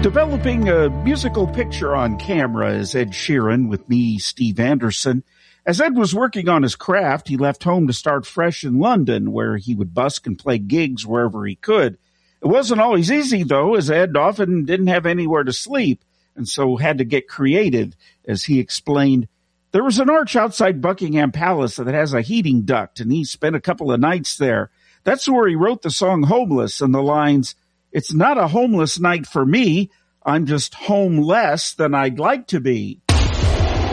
Developing a musical picture on camera is Ed Sheeran with me, Steve Anderson. As Ed was working on his craft, he left home to start fresh in London, where he would busk and play gigs wherever he could. It wasn't always easy, though, as Ed often didn't have anywhere to sleep, and so had to get creative. As he explained, there was an arch outside Buckingham Palace that has a heating duct, and he spent a couple of nights there. That's where he wrote the song Homeless, and the lines, "It's not a homeless night for me. I'm just home less than I'd like to be."